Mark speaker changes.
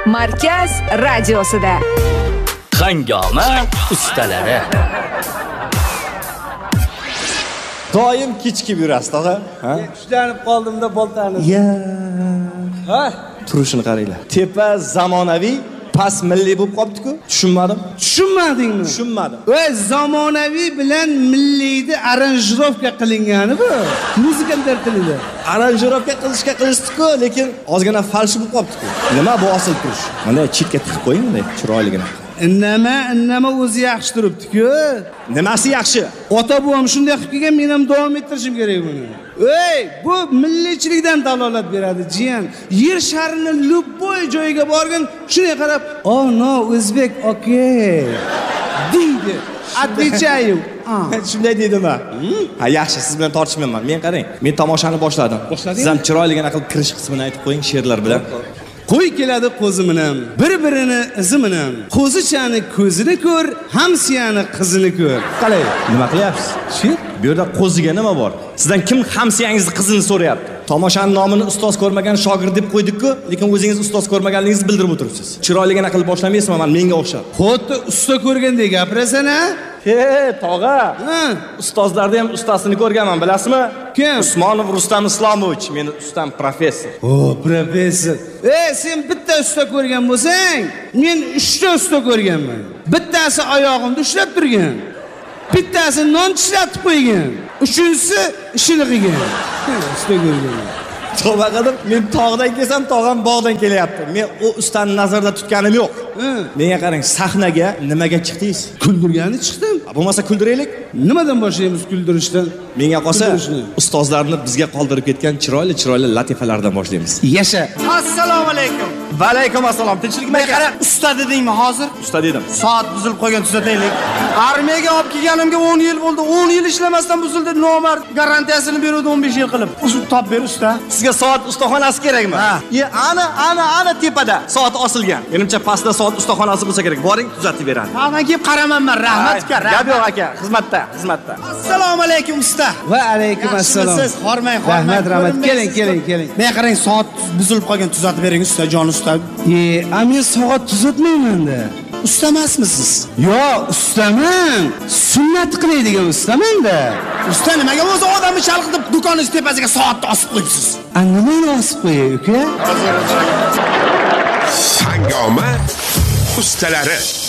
Speaker 1: Markaz radiosida.
Speaker 2: Hangoma ustalari.
Speaker 3: Doim kechikib yurasiz, tog'a. Ha?
Speaker 4: Tushlanib qoldimda boltani.
Speaker 3: Ha? Turishini qaranglar. Tepa zamonaviy, past milliy bo'lib qolibdi-ku. Tushunmadim.
Speaker 4: Tushunmadingmi?
Speaker 3: Tushunmadim.
Speaker 4: Voy, zamonaviy bilan milliyni aranjirovka qilingani bu. Muzikalar tilida.
Speaker 3: Aranjirovka qilishdi-ku, lekin ozgina falsh bo'lib qolibdi-ku. Nima bu asl turish? Mana chetga tiqib qo'ying, bunday chiroyligini.
Speaker 4: Innama o'zi yaxshi turibdi-ku.
Speaker 3: Nimasi yaxshi?
Speaker 4: Ota-bovam shunday qilib kelgan, men ham davom ettirishim kerak buni. Ey, bu milliychilikdan dalolat beradi, jiyan. Yer sharini любой joyiga borgan, shunga qarab, "Oh no, o'zbek, okay." deydi. Отвечаю.
Speaker 3: Shunday deydimi? Ha, yaxshi, siz bilan tortishmayman. Men qarang, men tomoshani boshladim. Siz ham chiroyligina qilib kirish qismini aytib qo'ying she'rlar bilan.
Speaker 4: Qo'y keladi qo'zi bilan, bir-birini izi bilan. Qo'zichani ko'zini ko'r, hamsiyani qizini ko'r.
Speaker 3: Qalay, nima qilyapsiz? She'r? Bu yerda qo'ziga nima bor? Sizdan kim hamsiyangizni qizini so'rayapti? Tomoshaning nomini ustoz ko'rmagan shogird deb qo'ydik-ku, lekin o'zingiz ustoz ko'rmaganligingizni bildirib o'tiribsiz. Chiroyligina qilib boshlamaysizmi? Menga o'xshab.
Speaker 4: Xuddi usta ko'rgandek gapirasan-a?
Speaker 3: Tog'a. Ustozlarda ham ustasini ko'rganman, bilasizmi?
Speaker 4: Kim?
Speaker 3: Usmonov Rustam Islomovich, meni ustam professor.
Speaker 4: Professor. Sen bitta usta ko'rgan bo'lsang, men 3 ta usta ko'rganman. Bittasi oyog'imda ushlab turgan. Bittasi non tishlatib qo'ygan. Uchinchisi ishini qilgan. Usta ko'rgan.
Speaker 3: Tavba qilib, men tog'dan kelsam, tog'am bog'dan kelyapti. Men u ustani nazarda tutganim yo'q. Menga qarang, sahnaga nimaga chiqdingiz?
Speaker 4: Kuldirgani chiqdim.
Speaker 3: Bo'lmasa kuldiraylik.
Speaker 4: Nimadan boshlaymiz kuldirishdan?
Speaker 3: Menga qolsa, ustozlarni bizga qoldirib ketgan chiroyli latifalardan boshlaymiz.
Speaker 4: Yasha.
Speaker 5: Assalomu alaykum.
Speaker 3: Va alaykum assalom. Tinchlikmi?
Speaker 5: Men qara, usta dedingmi hozir?
Speaker 3: Usta dedim.
Speaker 5: Soat buzilib qolgan, tuzataylik. Armiyaga olib kelganimga 10 yil bo'ldi. 10 yil ishlamasdan buzildi. Nomard garantiyasini beruvdi 15 yil qilib. Shu top ber usta.
Speaker 3: Sizga soat ustaxonasi kerakmi?
Speaker 5: Ha.
Speaker 3: Ana tepada soat osilgan. Menimcha pastda soat ustaxonasi bo'lsa kerak. Boring, tuzatib beradi.
Speaker 5: Hozir kelib qaramanman. Rahmat uka.
Speaker 3: Gap yo'q aka. Xizmatda.
Speaker 5: Assalomu alaykum usta.
Speaker 4: Va alaykum assalom.
Speaker 5: Siz hormang.
Speaker 4: Rahmat. Keling.
Speaker 5: Men qarang, soat buzilib qolgan, tuzatib bering usta, jon usta.
Speaker 4: Men soat tuzatmayman-da.
Speaker 5: Usta emasmisiz?
Speaker 4: Yo, ustaman. Sunnat qilaydigan ustaman-da.
Speaker 5: Usta nimaga o'zi odamni chalqitib do'koningiz tepasiga soatni osib qo'yibsiz?
Speaker 4: Nimani osib qo'yay, uka?
Speaker 6: Hangoma ustalari.